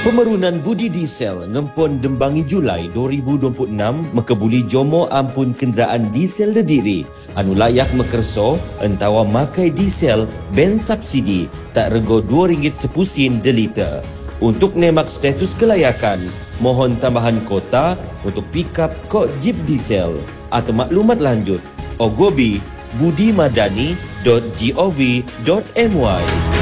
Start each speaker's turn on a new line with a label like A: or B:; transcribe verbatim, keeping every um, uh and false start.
A: Pemerunan budi diesel ngempon dembangi Julai dua ribu dua puluh enam mekebuli jomo ampun kenderaan diesel dediri anu layak mekerso entawa makai diesel ben subsidi tak rego dua ringgit sepusin deliter. Untuk nemak status kelayakan, mohon tambahan kota untuk pikap kod jeep diesel atau maklumat lanjut ogobi budimadani dot gov dot my.